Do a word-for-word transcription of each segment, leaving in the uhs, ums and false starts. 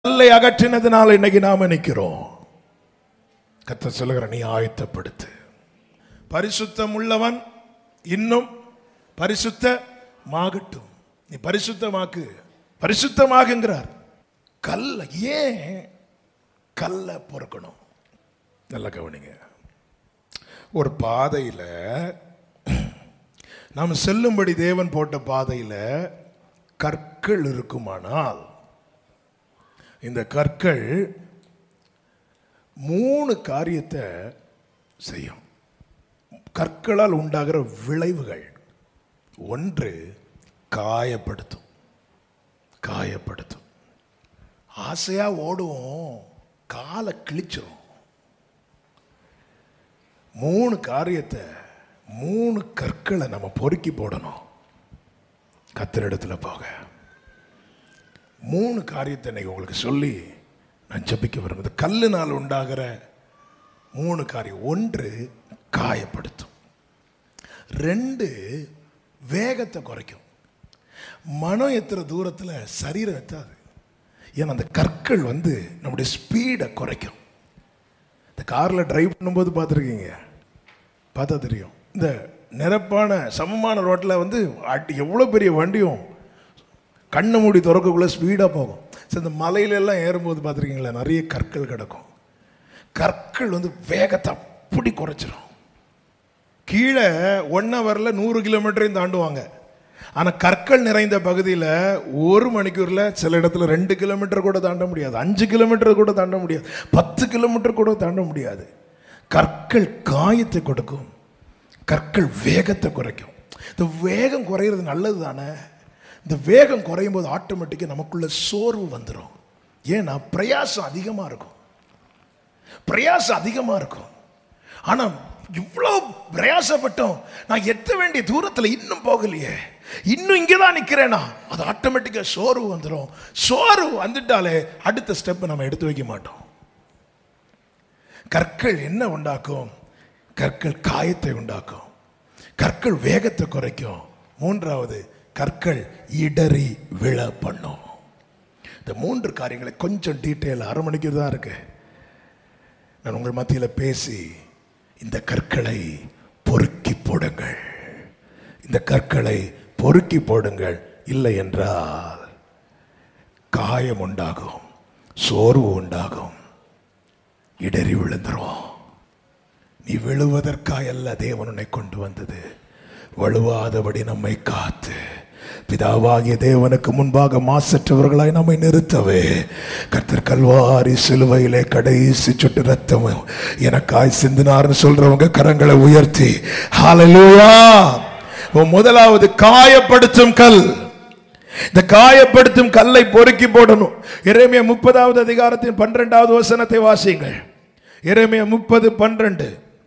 கல்லை அகற்றினதுனால இன்னைக்கு நாம நிக்கிறோம். கர்த்தர் சொல்லுகிற நீ ஆயத்தப்படுத்து. பரிசுத்தம் உள்ளவன் இன்னும் பரிசுத்தமாகட்டும். நீ பரிசுத்தமாக்கு, பரிசுத்தமாகுங்கிறார். கல்ல ஏன் கல்ல பொறுக்கணும்? நல்ல கவனிங்க. ஒரு பாதையில நாம் செல்லும்படி தேவன் போட்ட பாதையில கற்கள் இருக்குமானால் இந்த கற்கள் மூணு காரியத்தை செய்யும். கற்களால் உண்டாகிற விளைவுகள், ஒன்று காயப்படுத்தும். காயப்படுத்தும். ஆசையா ஓடுவோம், காலை கிழிச்சிரும். மூணு காரியத்தை, மூணு கற்களை நம்ம பொறுக்கி போடணும் கர்த்தரிடத்துல போக. மூணு காரியத்தை இன்னைக்கு உங்களுக்கு சொல்லி நான் ஜெபிக்க விரும்புது. கல்லுனால் உண்டாகிற மூணு காரியம், ஒன்று காயப்படுத்தும், ரெண்டு வேகத்தை குறைக்கும். மனம் எத்துற தூரத்தில் சரீரம் எத்தாது. ஏன்னா அந்த கற்கள் வந்து நம்முடைய ஸ்பீடை குறைக்கும். இந்த காரில் டிரைவ் பண்ணும்போது பார்த்துருக்கீங்க, பார்த்தா தெரியும். இந்த நிரப்பான சமமான ரோட்டில் வந்து அடி எவ்வளோ பெரிய வண்டியும் கண்ணை மூடி திறக்கக்குள்ளே ஸ்பீடாக போகும். சரி, இந்த மலையிலெல்லாம் ஏறும்போது பார்த்துருக்கீங்களா, நிறைய கற்கள் கிடக்கும். கற்கள் வந்து வேகத்தை அப்படி குறைச்சிடும். கீழே ஒன் ஹவரில் நூறு கிலோமீட்டரையும் தாண்டுவாங்க. ஆனால் கற்கள் நிறைந்த பகுதியில் ஒரு மணிக்கூரில் சில இடத்துல ரெண்டு கிலோமீட்டர் கூட தாண்ட முடியாது, அஞ்சு கிலோமீட்டர் கூட தாண்ட முடியாது, பத்து கிலோமீட்டர் கூட தாண்ட முடியாது. கற்கள் காயத்தை கொடுக்கும், கற்கள் வேகத்தை குறைக்கும். இந்த வேகம் குறையிறது நல்லது தானே. இந்த வேகம் குறையும் போது ஆட்டோமேட்டிக்காக நமக்குள்ள சோர்வு வந்துடும். ஏன்னா பிரயாசம் அதிகமாக இருக்கும், பிரயாசம் அதிகமாக இருக்கும். ஆனால் இவ்வளோ பிரயாசப்பட்டோம், நான் எத்த வேண்டிய தூரத்தில் இன்னும் போகலையே, இன்னும் இங்கே தான் நிற்கிறேனா, அது ஆட்டோமேட்டிக்காக சோர்வு வந்துடும். சோர்வு வந்துட்டாலே அடுத்த ஸ்டெப்பை நம்ம எடுத்து வைக்க மாட்டோம். கற்கள் என்ன உண்டாக்கும்? கற்கள் காயத்தை உண்டாக்கும், கற்கள் வேகத்தை குறைக்கும். மூன்றாவது, கற்கள் இடறி விழ பண்ணும். இந்த மூன்று காரியங்களை கொஞ்சம் டீட்டெயில் அரை மணிக்கு தான் இருக்கு. நான் உங்கள் மத்தியில் பேசி இந்த கற்களை பொறுக்கி போடுங்கள், இந்த கற்களை பொறுக்கி போடுங்கள். இல்லை என்றால் காயம் உண்டாகும், சோர்வு உண்டாகும், இடறி விழுந்துரும். நீ விழுவதற்காயல்ல தேவன் உன்னை கொண்டு வந்தது, வழுவாதபடி நம்மை காத்து பிதாவாகிய தேவனுக்கு முன்பாக மாசற்றவர்களாய் நம்மை நிறுத்தவே கர்த்தர் கல்வாரி சிலுவையிலே கடைசி சொட்டு ரத்தம் எனக்காய் சிந்தினார்னு சொல்றவங்க கரங்களை உயர்த்தி ஹல்லேலூயா. முதலாவது காயப்படுத்தும் கல். இந்த காயப்படுத்தும் கல்லை பொறுக்கி போடணும். எரேமியா முப்பதாவது அதிகாரத்தின் பன்னிரெண்டாவது வசனத்தை வாசியுங்கள். எரேமியா முப்பது பன்னிரண்டு.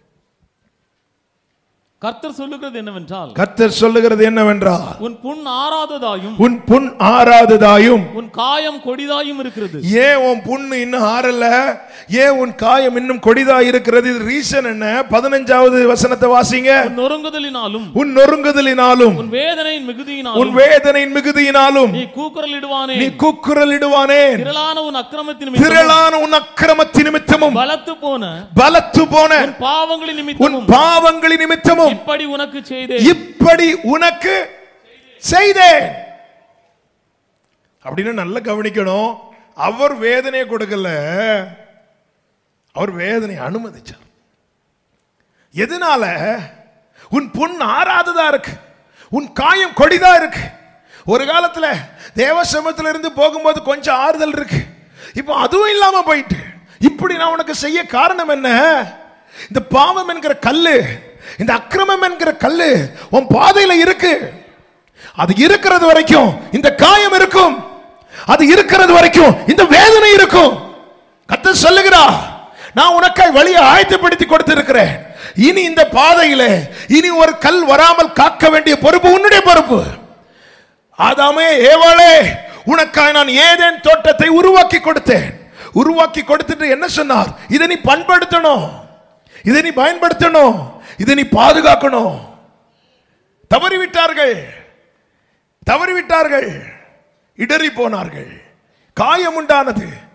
கர்த்தர் சொல்லுகிறது என்னவென்றால், கர்த்தர் சொல்லுகிறது என்னவென்றால் உன் புண் ஆறாததாயும் உன் புண் ஆறாததாயும் உன் காயம் கொடிதாயும் இருக்கிறது. ஏன் உன் புண்ணு இன்னும் ஆறல? ஏன் உன் காயம் இன்னும் கொடிதா இருக்கிறது? இது ரீசன் என்ன? பதினைஞ்சாவது வசனத்தை வாசிங்க. உன் நொறுங்குதலினாலும் உன் நொறுங்குதலினாலும் உன் வேதனையின் மிகுதியினாலும் உன் வேதனையின் மிகுதியினாலும் நீ கூக்குரலிடுவானே நீ கூக்குரலிடுவானே திரளான உன் அக்கிரமத்தின் திரளான உன் அக்கிரமத்தின் நிமித்தமும் பலத்து போன பலத்து போன உன் பாவங்களின் உன் நிமித்தமும் பாவங்களின் நிமித்தமும் இப்படி உனக்கு செய்தேன், இப்படி உனக்கு செய்தேன். அப்படின்னு நல்லா கவனிக்கணும். அவர் வேதனையை கொடுக்கல, அவர் வேதனை அனுமதிச்சார். எதனால? உன் புண் ஆறாததா இருக்கு, உன் காயம் கொடிதா இருக்கு. ஒரு காலத்துல தேவ சமூகத்துல இருந்து போகும்போது கொஞ்சம் ஆறுதல் இருக்கு, இப்போ அதுவும் இல்லாம போயிட்டு. இப்படி நான் உனக்கு செய்ய காரணம் என்ன? இந்த பாவம் என்கிற கல்லு, இந்த அக்கிரமம் என்கிற கல்லு உன் பாதையில இருக்கு. அது இருக்கிறது வரைக்கும் இந்த காயம் இருக்கும், அது இருக்கிறது வரைக்கும் இந்த வேதனை இருக்கும். கர்த்தர் சொல்லுகிறார், நான் உனக்காய் வழியை ஆயத்தப்படுத்தி கொடுத்திருக்கிறேன். இனி இந்த பாதையில இனி ஒரு கல் வராமல் காக்க வேண்டிய பொறுப்பு உன்னுடைய பொறுப்பு. ஆதாமே, ஏவாளே, உனக்காய் நான் ஏதேன் தோட்டத்தை உருவாக்கி கொடுத்தேன். உருவாக்கி கொடுத்துட்டு என்ன சொன்னார்? இதை நீ பண்படுத்தணும், இதை நீ பயன்படுத்தணும், இதை நீ பாதுகாக்கணும். தவறிவிட்டார்கள், தவறிவிட்டார்கள், இடறி போனார்கள், காயம் உண்டானது.